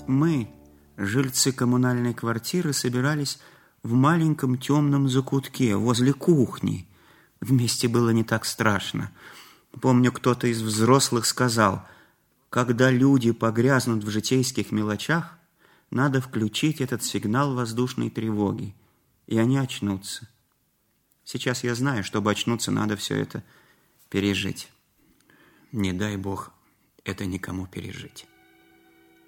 Мы, жильцы коммунальной квартиры, собирались в маленьком темном закутке возле кухни. Вместе было не так страшно. Помню, кто-то из взрослых сказал: когда люди погрязнут в житейских мелочах, надо включить этот сигнал воздушной тревоги, и они очнутся. Сейчас я знаю, чтобы очнуться, надо все это пережить. Не дай Бог это никому пережить.